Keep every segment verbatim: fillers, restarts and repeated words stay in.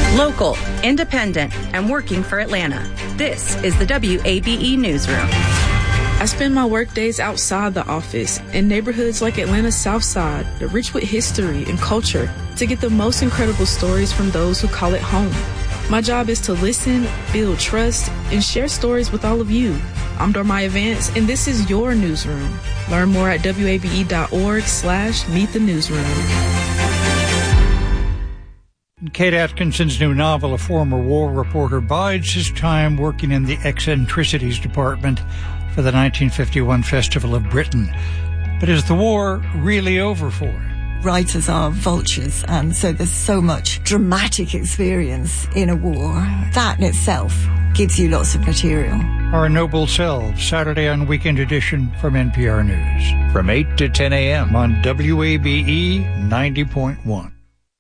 Local, independent, and working for Atlanta. This is the W A B E Newsroom. I spend my work days outside the office in neighborhoods like Atlanta's South Side, that rich with history and culture, to get the most incredible stories from those who call it home. My job is to listen, build trust, and share stories with all of you. I'm Dormaya Vance, and this is your newsroom. Learn more at wabe.org slash meet the newsroom. Kate Atkinson's new novel, A Former War Reporter, bides his time working in the eccentricities department for the nineteen fifty-one Festival of Britain. But is the war really over for him? Writers are vultures, and so there's so much dramatic experience in a war. That in itself gives you lots of material. Our Noble Selves, Saturday on Weekend Edition from N P R News. From eight to ten a.m. on W A B E ninety point one.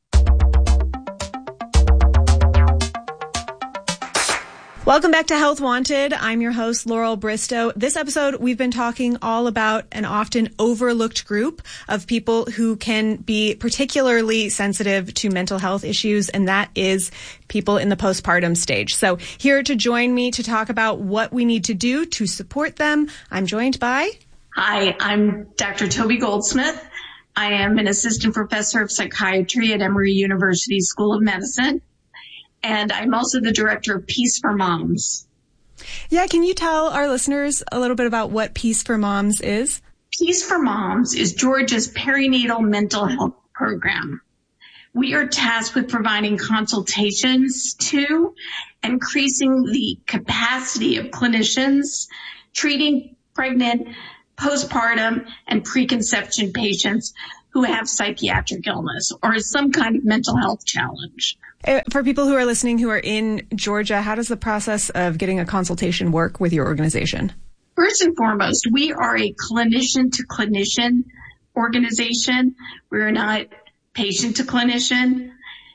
Welcome back to Health Wanted. I'm your host, Laurel Bristow. This episode, we've been talking all about an often overlooked group of people who can be particularly sensitive to mental health issues, and that is people in the postpartum stage. So here to join me to talk about what we need to do to support them, I'm joined by... Hi, I'm Doctor Toby Goldsmith. I am an assistant professor of psychiatry at Emory University School of Medicine. And I'm also the director of Peace for Moms. Yeah, can you tell our listeners a little bit about what Peace for Moms is? Peace for Moms is Georgia's perinatal mental health program. We are tasked with providing consultations to increasing the capacity of clinicians treating pregnant, postpartum, and preconception patients who have psychiatric illness or some kind of mental health challenge. For people who are listening who are in Georgia, how does the process of getting a consultation work with your organization? First and foremost, we are a clinician-to-clinician organization. We're not patient-to-clinician.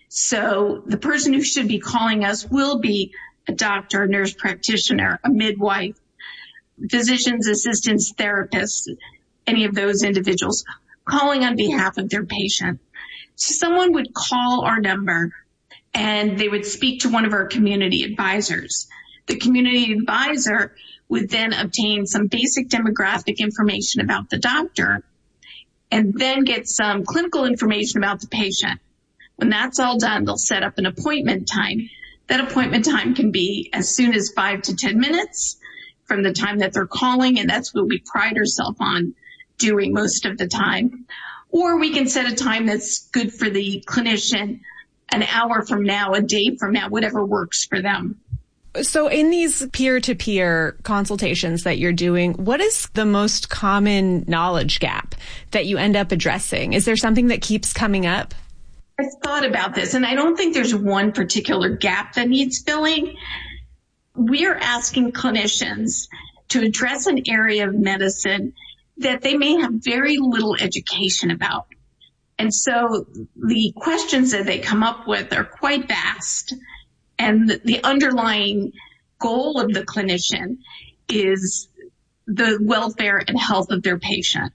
So the person who should be calling us will be a doctor, a nurse practitioner, a midwife, physicians, assistants, therapists, any of those individuals calling on behalf of their patient. So someone would call our number and they would speak to one of our community advisors. The community advisor would then obtain some basic demographic information about the doctor and then get some clinical information about the patient. When that's all done, they'll set up an appointment time. That appointment time can be as soon as five to ten minutes from the time that they're calling, and that's what we pride ourselves on doing most of the time. Or we can set a time that's good for the clinician, an hour from now, a day from now, whatever works for them. So in these peer-to-peer consultations that you're doing, what is the most common knowledge gap that you end up addressing? Is there something that keeps coming up? I've thought about this, and I don't think there's one particular gap that needs filling. We are asking clinicians to address an area of medicine that they may have very little education about. And so the questions that they come up with are quite vast. And the underlying goal of the clinician is the welfare and health of their patient.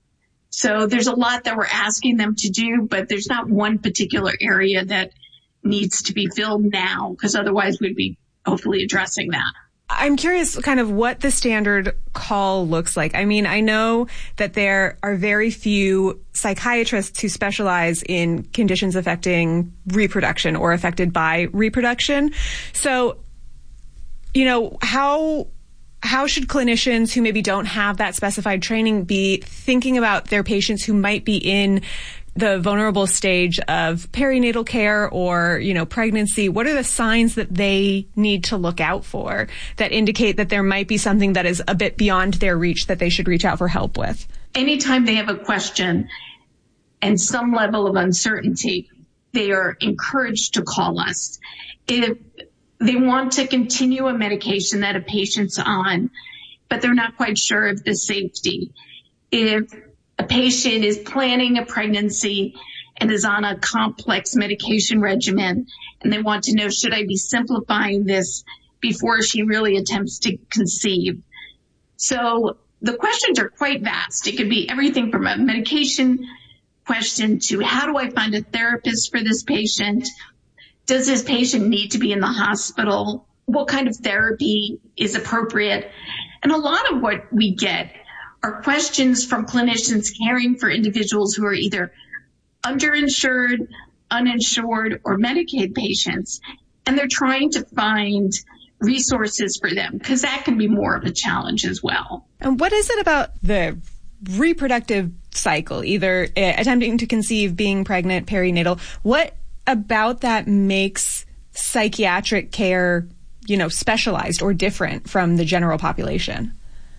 So there's a lot that we're asking them to do, but there's not one particular area that needs to be filled now, because otherwise we'd be hopefully addressing that. I'm curious kind of what the standard call looks like. I mean, I know that there are very few psychiatrists who specialize in conditions affecting reproduction or affected by reproduction. So, you know, how how should clinicians who maybe don't have that specified training be thinking about their patients who might be in the vulnerable stage of perinatal care or, you know, pregnancy? What are the signs that they need to look out for that indicate that there might be something that is a bit beyond their reach that they should reach out for help with? Anytime they have a question and some level of uncertainty, they are encouraged to call us. If they want to continue a medication that a patient's on, but they're not quite sure of the safety. If a patient is planning a pregnancy and is on a complex medication regimen, and they want to know, should I be simplifying this before she really attempts to conceive? So the questions are quite vast. It could be everything from a medication question to how do I find a therapist for this patient, Does this patient need to be in the hospital? What kind of therapy is appropriate? And a lot of what we get are questions from clinicians caring for individuals who are either underinsured, uninsured, or Medicaid patients, and they're trying to find resources for them because that can be more of a challenge as well. And what is it about the reproductive cycle, either uh, attempting to conceive, being pregnant, perinatal? What about that makes psychiatric care, you know, specialized or different from the general population?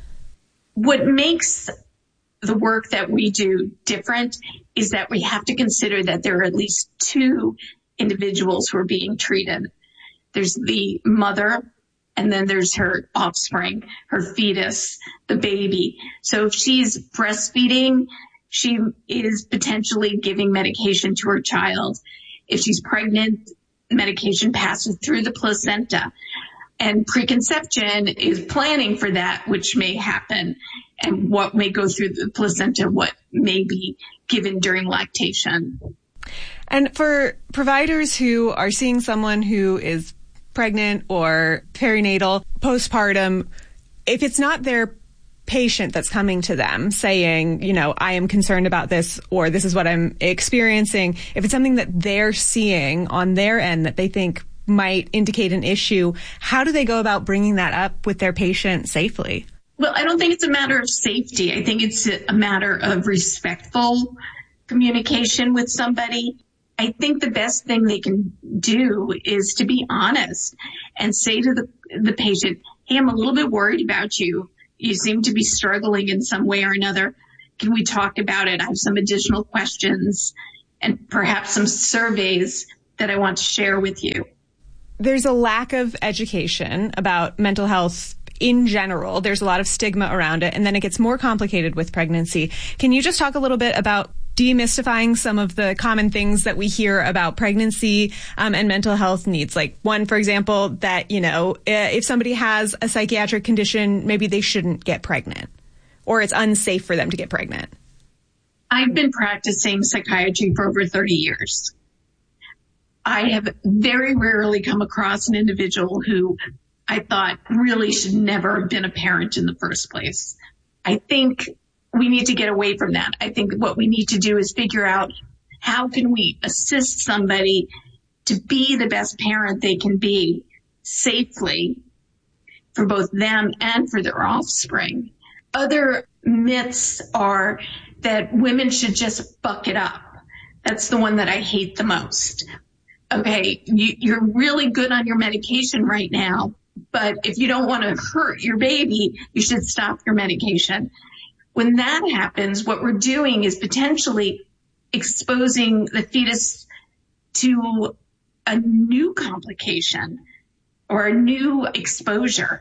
What makes the work that we do different is that we have to consider that there are at least two individuals who are being treated. There's the mother, and then there's her offspring, her fetus, the baby. So if she's breastfeeding, she is potentially giving medication to her child. If she's pregnant, medication passes through the placenta. And preconception is planning for that, which may happen, and what may go through the placenta, what may be given during lactation. And for providers who are seeing someone who is pregnant or perinatal, postpartum, if it's not their patient that's coming to them saying, you know, I am concerned about this, or this is what I'm experiencing, if it's something that they're seeing on their end that they think might indicate an issue, how do they go about bringing that up with their patient safely? Well, I don't think it's a matter of safety. I think it's a matter of respectful communication with somebody. I think the best thing they can do is to be honest and say to the, the patient, hey, I'm a little bit worried about you. You seem to be struggling in some way or another. Can we talk about it? I have some additional questions and perhaps some surveys that I want to share with you. There's a lack of education about mental health in general. There's a lot of stigma around it, and then it gets more complicated with pregnancy. Can you just talk a little bit about demystifying some of the common things that we hear about pregnancy um, and mental health needs? Like one, for example, that, you know, if somebody has a psychiatric condition, maybe they shouldn't get pregnant, or it's unsafe for them to get pregnant. I've been practicing psychiatry for over thirty years. I have very rarely come across an individual who I thought really should never have been a parent in the first place. I think we need to get away from that. I think what we need to do is figure out how can we assist somebody to be the best parent they can be safely for both them and for their offspring. Other myths are that women should just buck it up. That's the one that I hate the most. Okay, you, you're really good on your medication right now, but if you don't want to hurt your baby, you should stop your medication. When that happens, what we're doing is potentially exposing the fetus to a new complication or a new exposure,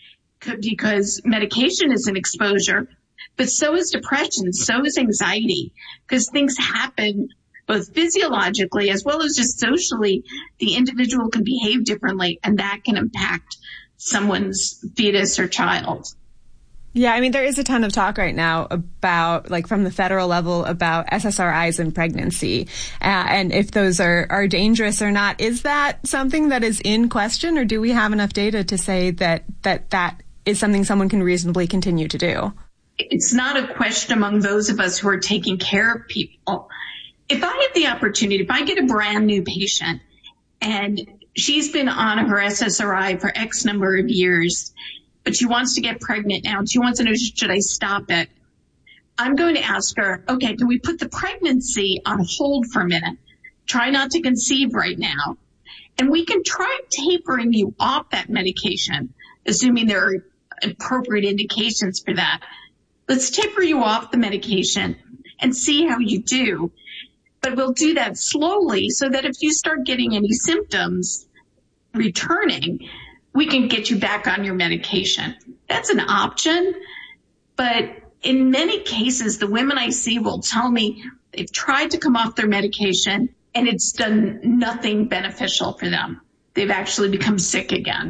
because medication is an exposure, but so is depression, so is anxiety, because things happen both physiologically as well as just socially. The individual can behave differently, and that can impact someone's fetus or child. Yeah, I mean, there is a ton of talk right now about, like, from the federal level about S S R Is in pregnancy, uh, and if those are, are dangerous or not. Is that something that is in question, or do we have enough data to say that that, that is something someone can reasonably continue to do? It's not a question among those of us who are taking care of people. If I have the opportunity, if I get a brand new patient and she's been on her S S R I for X number of years, but she wants to get pregnant now, she wants to know, should I stop it? I'm going to ask her, okay, can we put the pregnancy on hold for a minute? Try not to conceive right now. And we can try tapering you off that medication, assuming there are appropriate indications for that. Let's taper you off the medication and see how you do. But we'll do that slowly so that if you start getting any symptoms returning, we can get you back on your medication. That's an option. But in many cases, the women I see will tell me they've tried to come off their medication and it's done nothing beneficial for them. They've actually become sick again.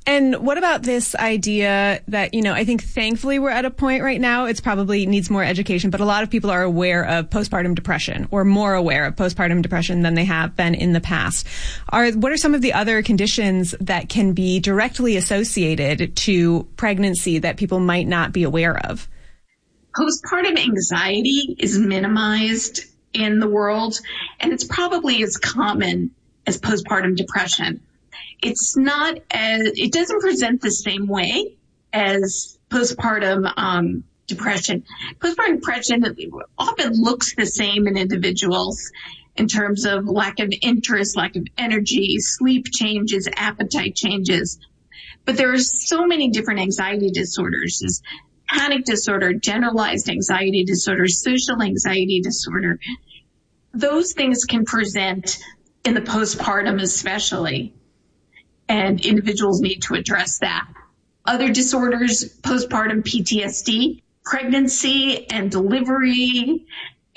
And what about this idea that, you know, I think thankfully we're at a point right now, it's probably needs more education, but a lot of people are aware of postpartum depression or more aware of postpartum depression than they have been in the past. Are, what are some of the other conditions that can be directly associated to pregnancy that people might not be aware of? Postpartum anxiety is minimized in the world, and it's probably as common as postpartum depression. It's not as, it doesn't present the same way as postpartum um, depression. Postpartum depression often looks the same in individuals in terms of lack of interest, lack of energy, sleep changes, appetite changes. But there are so many different anxiety disorders. There's panic disorder, generalized anxiety disorder, social anxiety disorder. Those things can present in the postpartum especially. And individuals need to address that. Other disorders, postpartum P T S D, pregnancy and delivery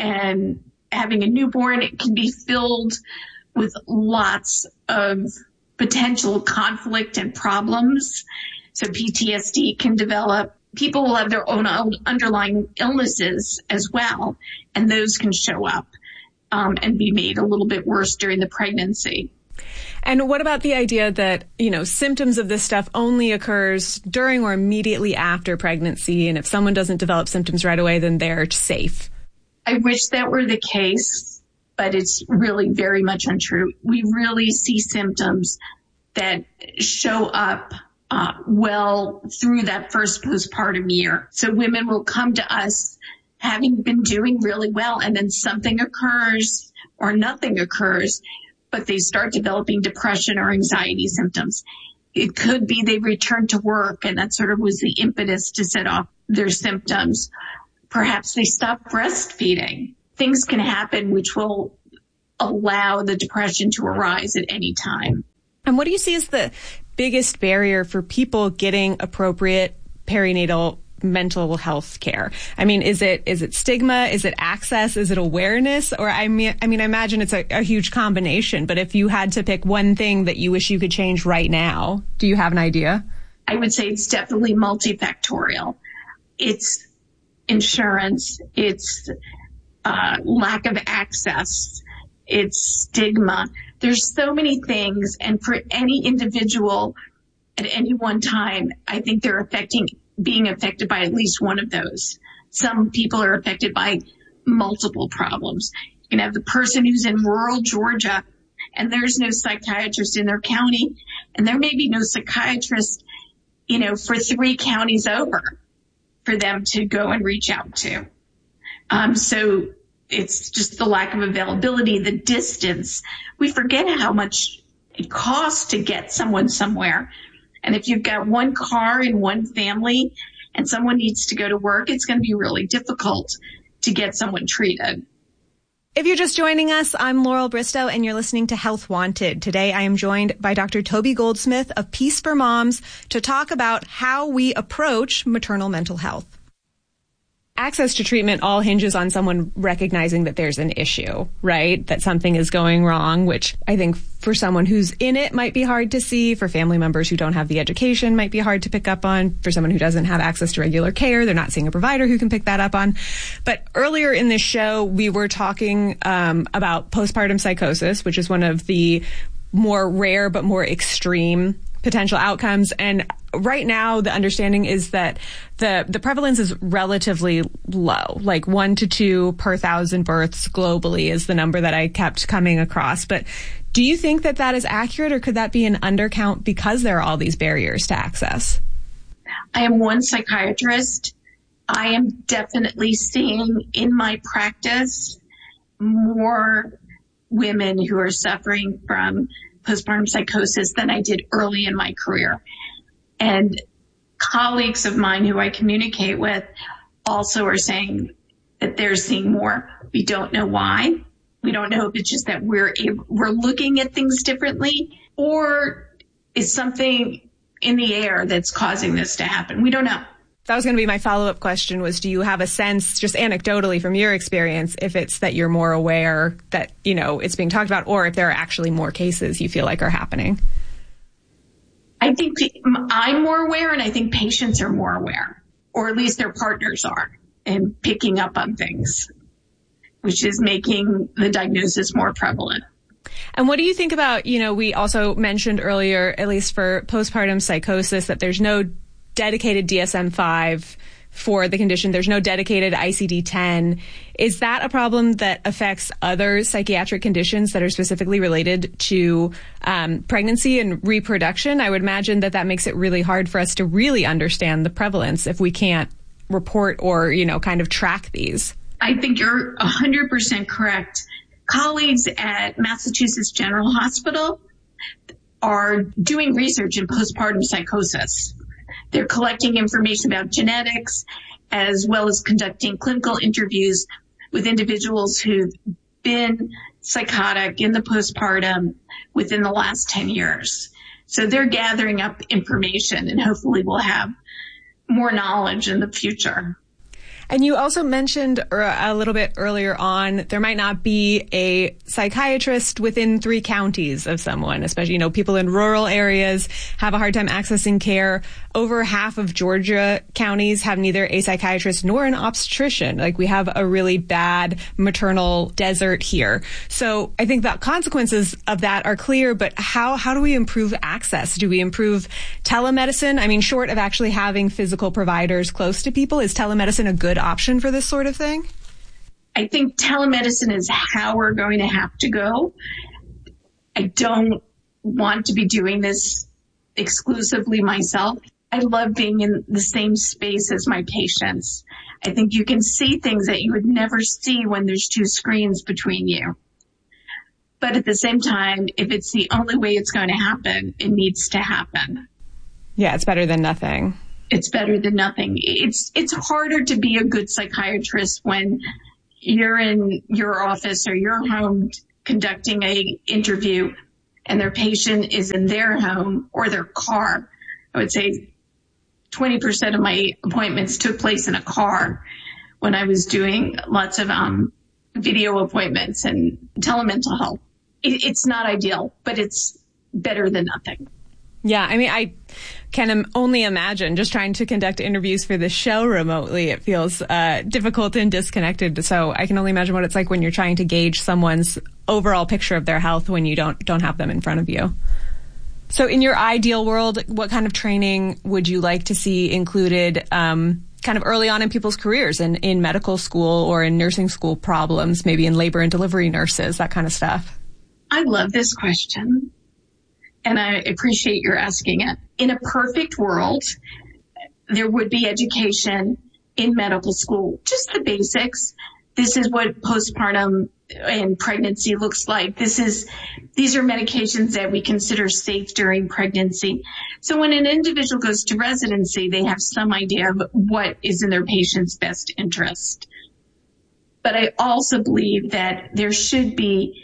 and having a newborn, it can be filled with lots of potential conflict and problems. So P T S D can develop. People will have their own underlying illnesses as well, and those can show up um, and be made a little bit worse during the pregnancy. And what about the idea that, you know, symptoms of this stuff only occurs during or immediately after pregnancy, and if someone doesn't develop symptoms right away, then they're safe? I wish that were the case, but it's really very much untrue. We really see symptoms that show up uh, well through that first postpartum year. So women will come to us having been doing really well, and then something occurs or nothing occurs, but they start developing depression or anxiety symptoms. It could be they return to work, and that sort of was the impetus to set off their symptoms. Perhaps they stop breastfeeding. Things can happen which will allow the depression to arise at any time. And what do you see as the biggest barrier for people getting appropriate perinatal mental health care? I mean, is it is it stigma? Is it access? Is it awareness? Or I mean, I mean, I imagine it's a, a huge combination. But if you had to pick one thing that you wish you could change right now, do you have an idea? I would say it's definitely multifactorial. It's insurance. It's uh, lack of access. It's stigma. There's so many things, and for any individual at any one time, I think they're affecting being affected by at least one of those. Some people are affected by multiple problems. You can have the person who's in rural Georgia and there's no psychiatrist in their county, and there may be no psychiatrist, you know, for three counties over for them to go and reach out to. Um, so it's just the lack of availability, the distance. We forget how much it costs to get someone somewhere. And if you've got one car in one family and someone needs to go to work, it's going to be really difficult to get someone treated. If you're just joining us, I'm Laurel Bristow, and you're listening to Health Wanted. Today, I am joined by Doctor Toby Goldsmith of Peace for Moms to talk about how we approach maternal mental health. Access to treatment all hinges on someone recognizing that there's an issue, right? That something is going wrong, which I think for someone who's in it might be hard to see. For family members who don't have the education might be hard to pick up on. For someone who doesn't have access to regular care, they're not seeing a provider who can pick that up on. But earlier in this show, we were talking um, about postpartum psychosis, which is one of the more rare but more extreme potential outcomes. And right now, the understanding is that the, the prevalence is relatively low, like one to two per thousand births globally is the number that I kept coming across. But do you think that that is accurate, or could that be an undercount because there are all these barriers to access? I am one psychiatrist. I am definitely seeing in my practice more women who are suffering from postpartum psychosis than I did early in my career. And colleagues of mine who I communicate with also are saying that they're seeing more. We don't know why. We don't know if it's just that we're able, we're looking at things differently, or is something in the air that's causing this to happen. We don't know. That was going to be my follow-up question, was do you have a sense, just anecdotally from your experience, if it's that you're more aware that, you know, it's being talked about, or if there are actually more cases you feel like are happening? I think I'm more aware, and I think patients are more aware, or at least their partners are, and picking up on things, which is making the diagnosis more prevalent. And what do you think about, you know, we also mentioned earlier, at least for postpartum psychosis, that there's no dedicated D S M five for the condition. There's no dedicated I C D ten. Is that a problem that affects other psychiatric conditions that are specifically related to um, pregnancy and reproduction? I would imagine that that makes it really hard for us to really understand the prevalence if we can't report or, you know, kind of track these. I think you're one hundred percent correct. Colleagues at Massachusetts General Hospital are doing research in postpartum psychosis. They're collecting information about genetics, as well as conducting clinical interviews with individuals who've been psychotic in the postpartum within the last ten years. So they're gathering up information, and hopefully we'll have more knowledge in the future. And you also mentioned a little bit earlier on, there might not be a psychiatrist within three counties of someone, especially, you know, people in rural areas have a hard time accessing care. Over half of Georgia counties have neither a psychiatrist nor an obstetrician. Like, we have a really bad maternal desert here. So I think the consequences of that are clear, but how, how do we improve access? Do we improve telemedicine? I mean, short of actually having physical providers close to people, is telemedicine a good option for this sort of thing? I think telemedicine is how we're going to have to go. I don't want to be doing this exclusively myself. I love being in the same space as my patients. I think you can see things that you would never see when there's two screens between you. But at the same time, if it's the only way it's going to happen, it needs to happen. Yeah, it's better than nothing. It's better than nothing. It's it's harder to be a good psychiatrist when you're in your office or your home conducting a interview and their patient is in their home or their car. I would say twenty percent of my appointments took place in a car when I was doing lots of um, video appointments and telemental health. It, it's not ideal, but it's better than nothing. Yeah, I mean, I can only imagine just trying to conduct interviews for this show remotely. It feels uh, difficult and disconnected. So I can only imagine what it's like when you're trying to gauge someone's overall picture of their health when you don't don't have them in front of you. So in your ideal world, what kind of training would you like to see included um, kind of early on in people's careers, in, in medical school or in nursing school problems, maybe in labor and delivery nurses, that kind of stuff? I love this question, and I appreciate your asking it. In a perfect world, there would be education in medical school, just the basics. This is what postpartum and pregnancy looks like. This is, these are medications that we consider safe during pregnancy. So when an individual goes to residency, they have some idea of what is in their patient's best interest. But I also believe that there should be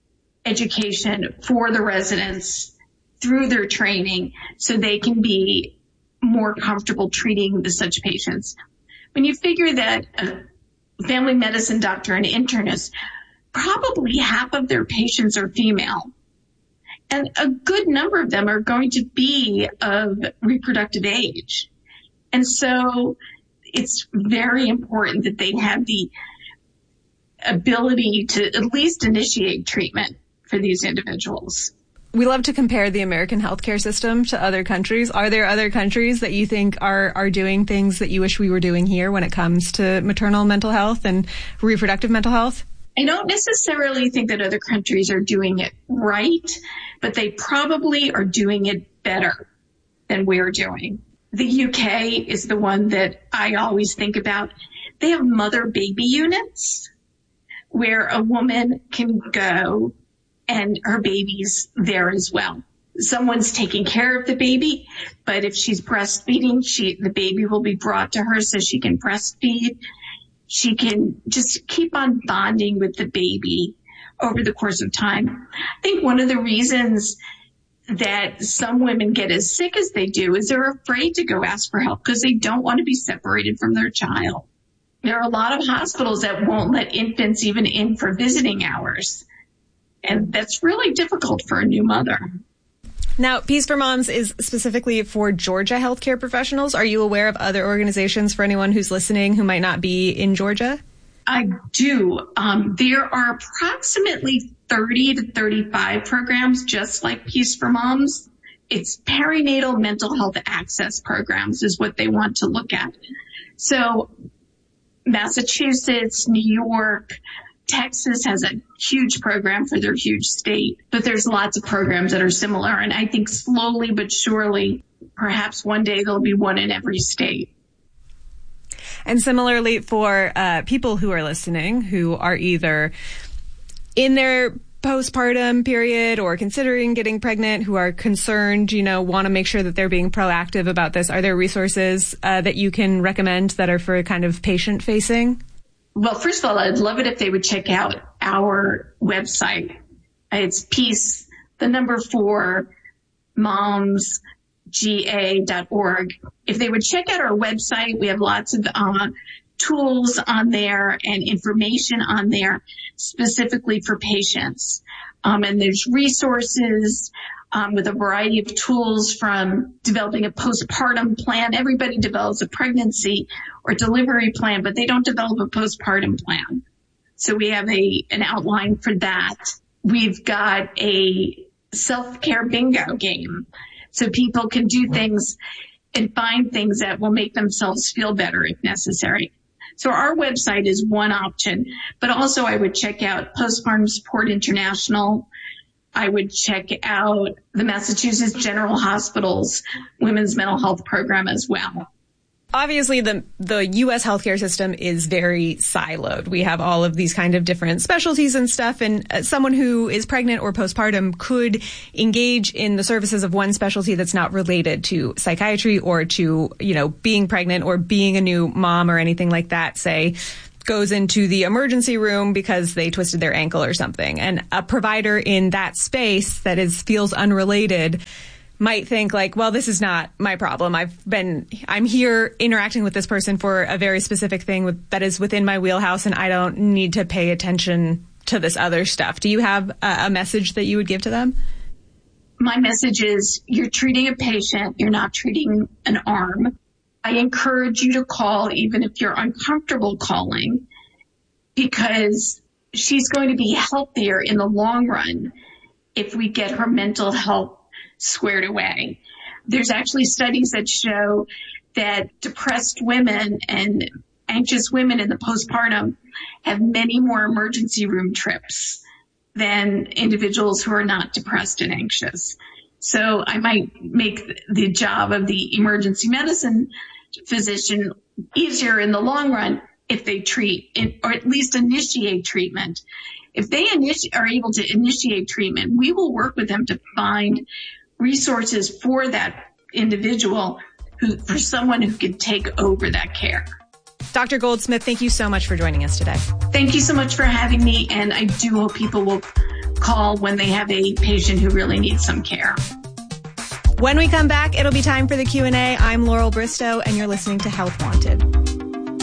education for the residents through their training so they can be more comfortable treating the such patients. When you figure that a family medicine doctor and internist, probably half of their patients are female, and a good number of them are going to be of reproductive age. And so it's very important that they have the ability to at least initiate treatment for these individuals. We love to compare the American healthcare system to other countries. Are there other countries that you think are, are doing things that you wish we were doing here when it comes to maternal mental health and reproductive mental health? I don't necessarily think that other countries are doing it right, but they probably are doing it better than we're doing. The U K is the one that I always think about. They have mother-baby units where a woman can go and her baby's there as well. Someone's taking care of the baby, but if she's breastfeeding, she, the baby will be brought to her so she can breastfeed. She can just keep on bonding with the baby over the course of time. I think one of the reasons that some women get as sick as they do is they're afraid to go ask for help because they don't want to be separated from their child. There are a lot of hospitals that won't let infants even in for visiting hours. And that's really difficult for a new mother. Now, Peace for Moms is specifically for Georgia healthcare professionals. Are you aware of other organizations for anyone who's listening who might not be in Georgia? I do. Um, there are approximately thirty to thirty-five programs just like Peace for Moms. It's perinatal mental health access programs is what they want to look at. So Massachusetts, New York, Texas has a huge program for their huge state, but there's lots of programs that are similar. And I think slowly but surely, perhaps one day there'll be one in every state. And similarly for uh, people who are listening, who are either in their postpartum period or considering getting pregnant, who are concerned, you know, want to make sure that they're being proactive about this, are there resources uh, that you can recommend that are for kind of patient facing? Well, first of all, I'd love it if they would check out our website. It's Peace, the number four, moms g a dot org. If they would check out our website, we have lots of uh, tools on there and information on there specifically for patients. Um, and there's resources um, with a variety of tools from developing a postpartum plan. Everybody develops a pregnancy or delivery plan, but they don't develop a postpartum plan. So we have a an outline for that. We've got a self-care bingo game. So people can do things and find things that will make themselves feel better if necessary. So our website is one option, but also I would check out Postpartum Support International. I would check out the Massachusetts General Hospital's Women's Mental Health Program as well. Obviously, the the U S healthcare system is very siloed. We have all of these kind of different specialties and stuff, and uh, someone who is pregnant or postpartum could engage in the services of one specialty that's not related to psychiatry or to, you know, being pregnant or being a new mom or anything like that, say, goes into the emergency room because they twisted their ankle or something. And a provider in that space that is feels unrelated might think like, well, this is not my problem. I've been, I'm here interacting with this person for a very specific thing with, that is within my wheelhouse, and I don't need to pay attention to this other stuff. Do you have a, a message that you would give to them? My message is you're treating a patient, you're not treating an arm. I encourage you to call even if you're uncomfortable calling, because she's going to be healthier in the long run if we get her mental health squared away. There's actually studies that show that depressed women and anxious women in the postpartum have many more emergency room trips than individuals who are not depressed and anxious. So I might make the job of the emergency medicine physician easier in the long run if they treat or at least initiate treatment. If they initi- are able to initiate treatment, we will work with them to find resources for that individual, who, for someone who can take over that care. Doctor Goldsmith, thank you so much for joining us today. Thank you so much for having me, and I do hope people will call when they have a patient who really needs some care. When we come back, it'll be time for the Q and A. I'm Laurel Bristow, and you're listening to Health Wanted.